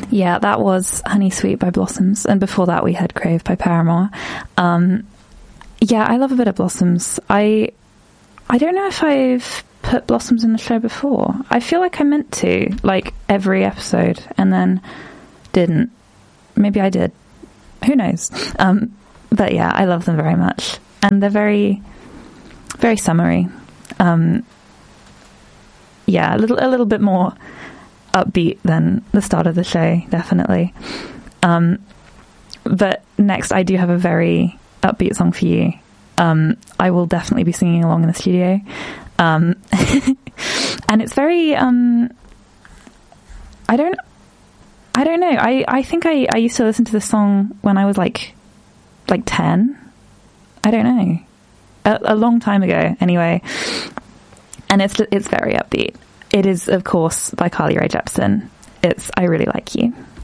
Yeah, that was Honey Sweet by Blossoms, and before that we had Crave by Paramore. Yeah, I love a bit of Blossoms. I don't know if I've put Blossoms in the show before. I feel like I meant to, like, every episode, and then didn't. Maybe I did. Who knows? But yeah, I love them very much. And they're very, very summery. Yeah, a little bit more upbeat than the start of the show, definitely. But next, I do have a very upbeat song for you. I will definitely be singing along in the studio. And it's very, I don't know. I think I used to listen to this song when I was like 10. I don't know. A long time ago, anyway. And it's very upbeat. It is, of course, by Carly Rae Jepsen. It's I Really Like You.